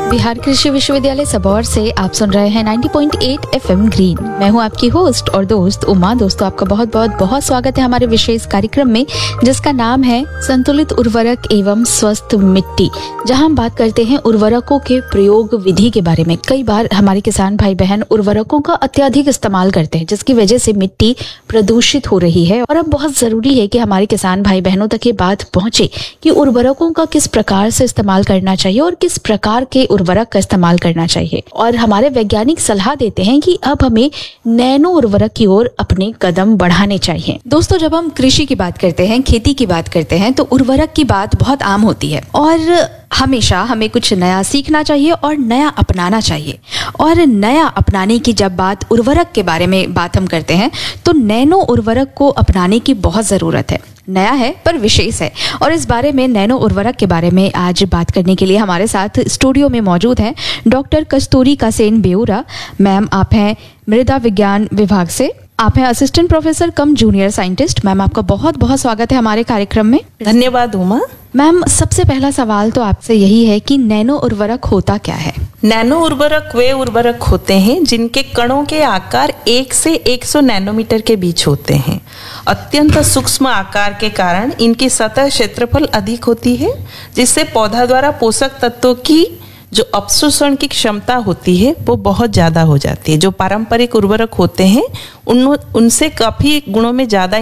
बिहार कृषि विश्वविद्यालय सबौर से आप सुन रहे हैं 90.8 FM ग्रीन। मैं हूं आपकी होस्ट और दोस्त उमा। दोस्तों, आपका बहुत स्वागत है हमारे विशेष कार्यक्रम में, जिसका नाम है संतुलित उर्वरक एवं स्वस्थ मिट्टी, जहां हम बात करते हैं उर्वरकों के प्रयोग विधि के बारे में। कई बार हमारे किसान भाई बहन उर्वरकों का अत्यधिक इस्तेमाल करते हैं, जिसकी वजह से मिट्टी प्रदूषित हो रही है। और अब बहुत जरूरी है कि हमारे किसान भाई बहनों तक ये बात पहुंचे कि उर्वरकों का किस प्रकार से इस्तेमाल करना चाहिए और किस प्रकार के उर्वरक का इस्तेमाल करना चाहिए। और हमारे वैज्ञानिक सलाह देते हैं कि अब हमें नैनो उर्वरक की ओर अपने कदम बढ़ाने चाहिए। दोस्तों, जब हम कृषि की बात करते हैं, खेती की बात करते हैं, तो उर्वरक की बात बहुत आम होती है और हमेशा हमें कुछ नया सीखना चाहिए और नया अपनाना चाहिए। और नया अपनाने की जब बात उर्वरक के बारे में बात हम करते हैं, तो नैनो उर्वरक को अपनाने की बहुत ज़रूरत है। नया है पर विशेष है। और इस बारे में, नैनो उर्वरक के बारे में आज बात करने के लिए हमारे साथ स्टूडियो में मौजूद हैं डॉक्टर कस्तूरी कासेन बेउरा। मैम, आप हैं मृदा विज्ञान विभाग से, आप हैं असिस्टेंट प्रोफेसर कम जूनियर साइंटिस्ट। मैम, आपका बहुत स्वागत है हमारे कार्यक्रम में। धन्यवाद उमा। मैम, सबसे पहला सवाल तो आपसे यही है कि नैनो उर्वरक होता क्या है? नैनो उर्वरक वे उर्वरक होते हैं जिनके कणों के आकार 1 से 100 नैनोमीटर के बीच होते हैं। अत्यंत सूक्ष्म आकार के कारण इनकी सतह क्षेत्रफल अधिक होती है, जिससे पौधा द्वारा पोषक तत्वों की जो अवशोषण की क्षमता होती है वो बहुत ज़्यादा हो जाती है। जो पारंपरिक उर्वरक होते हैं उनसे काफ़ी गुणों में ज़्यादा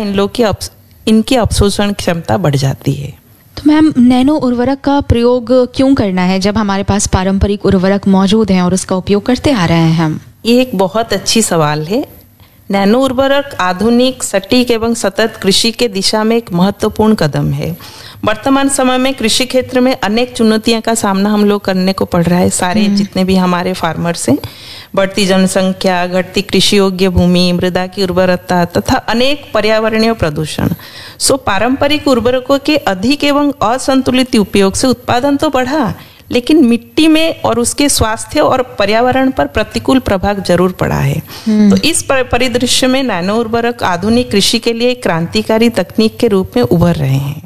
इनकी अवशोषण क्षमता बढ़ जाती है। तो मैम, नैनो उर्वरक का प्रयोग क्यों करना है जब हमारे पास पारंपरिक उर्वरक मौजूद हैं और उसका उपयोग करते आ रहे हैं हम? ये एक बहुत अच्छी सवाल है। नैनो उर्वरक आधुनिक, सटीक एवं सतत कृषि के दिशा में एक महत्वपूर्ण कदम है। वर्तमान समय में कृषि क्षेत्र में अनेक चुनौतियों का सामना हम लोग करने को पड़ रहा है। सारे जितने भी हमारे फार्मर्स हैं, बढ़ती जनसंख्या, घटती कृषि योग्य भूमि, मृदा की उर्वरता तथा अनेक पर्यावरणीय प्रदूषण। पारंपरिक उर्वरकों के अधिक एवं असंतुलित उपयोग से उत्पादन तो बढ़ा, लेकिन मिट्टी में और उसके स्वास्थ्य और पर्यावरण पर प्रतिकूल प्रभाव जरूर पड़ा है। तो इस परिदृश्य में नैनो उर्वरक आधुनिक कृषि के लिए क्रांतिकारी तकनीक के रूप में उभर रहे हैं।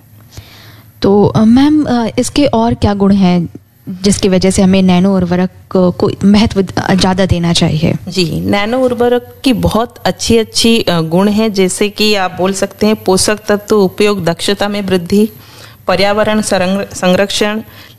तो मैम, इसके और क्या गुण हैं जिसकी वजह से हमें नैनो उर्वरक को महत्व ज़्यादा देना चाहिए? जी, नैनो उर्वरक की बहुत अच्छी गुण हैं, जैसे कि आप बोल सकते हैं पोषक तत्व उपयोग दक्षता में वृद्धि, पर्यावरण संरक्षण,